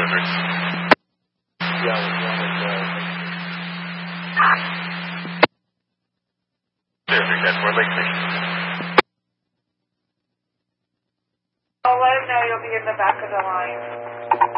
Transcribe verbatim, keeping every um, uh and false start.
Desert. Yeah, we wanted uh, Desert, that's where Lake Station. I'll let him know you'll be in the back of the line.